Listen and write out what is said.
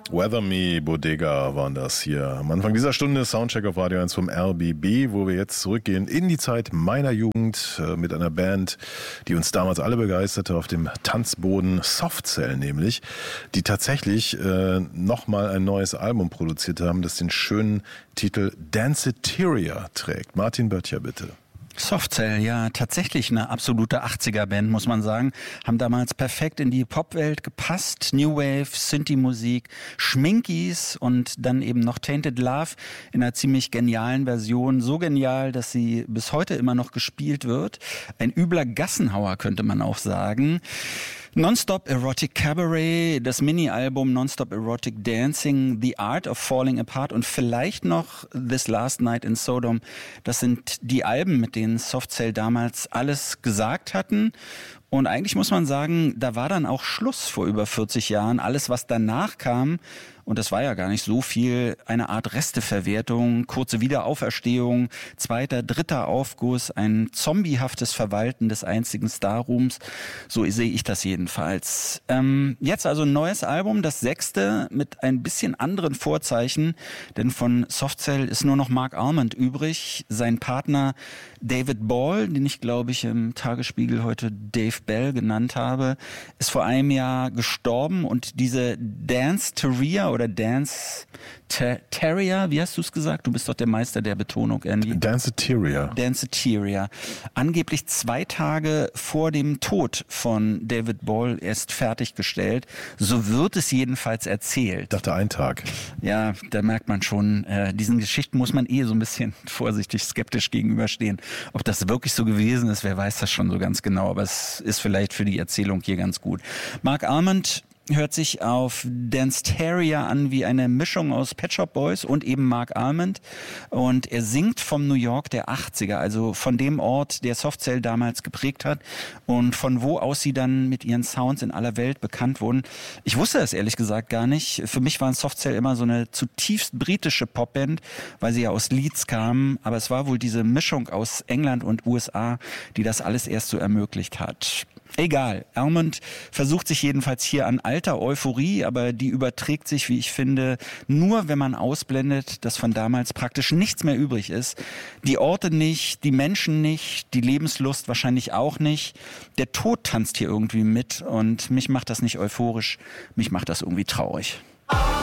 Weather Me, Bodega waren das hier. Am Anfang dieser Stunde Soundcheck auf Radio 1 vom RBB, wo wir jetzt zurückgehen in die Zeit meiner Jugend mit einer Band, die uns damals alle begeisterte auf dem Tanzboden, Softcell nämlich, die tatsächlich nochmal ein neues Album produziert haben, das den schönen Titel Danceteria trägt. Martin Böttcher, bitte. Softcell, ja, tatsächlich eine absolute 80er-Band, muss man sagen. Haben damals perfekt in die Popwelt gepasst. New Wave, Synthie-Musik, Schminkies und dann eben noch Tainted Love in einer ziemlich genialen Version. So genial, dass sie bis heute immer noch gespielt wird. Ein übler Gassenhauer, könnte man auch sagen. Nonstop Erotic Cabaret, das Mini-Album Nonstop Erotic Dancing, The Art of Falling Apart und vielleicht noch This Last Night in Sodom. Das sind die Alben, mit denen Softcell damals alles gesagt hatten. Und eigentlich muss man sagen, da war dann auch Schluss vor über 40 Jahren. Alles, was danach kam, und das war ja gar nicht so viel, eine Art Resteverwertung, kurze Wiederauferstehung, zweiter, dritter Aufguss, ein zombiehaftes Verwalten des einzigen Starrooms. So sehe ich das jedenfalls. Jetzt also ein neues Album, das 6. mit ein bisschen anderen Vorzeichen, denn von Softcell ist nur noch Mark Almond übrig. Sein Partner David Ball, den ich glaube ich im Tagesspiegel heute Dave Bell genannt habe, ist vor einem Jahr gestorben und diese Danceteria oder Danceteria, wie hast du es gesagt? Du bist doch der Meister der Betonung, Andy. Danceteria. Angeblich 2 Tage vor dem Tod von David Ball erst fertiggestellt. So wird es jedenfalls erzählt. Ich dachte 1 Tag. Ja, da merkt man schon, diesen Geschichten muss man so ein bisschen vorsichtig, skeptisch gegenüberstehen. Ob das wirklich so gewesen ist, wer weiß das schon so ganz genau, aber es ist vielleicht für die Erzählung hier ganz gut. Mark Almond hört sich auf Danceteria an wie eine Mischung aus Pet Shop Boys und eben Mark Almond. Und er singt vom New York der 80er, also von dem Ort, der Softcell damals geprägt hat und von wo aus sie dann mit ihren Sounds in aller Welt bekannt wurden. Ich wusste das ehrlich gesagt gar nicht. Für mich waren Softcell immer so eine zutiefst britische Popband, weil sie ja aus Leeds kamen. Aber es war wohl diese Mischung aus England und USA, die das alles erst so ermöglicht hat. Egal, Almond versucht sich jedenfalls hier an alter Euphorie, aber die überträgt sich, wie ich finde, nur wenn man ausblendet, dass von damals praktisch nichts mehr übrig ist. Die Orte nicht, die Menschen nicht, die Lebenslust wahrscheinlich auch nicht. Der Tod tanzt hier irgendwie mit und mich macht das nicht euphorisch, mich macht das irgendwie traurig.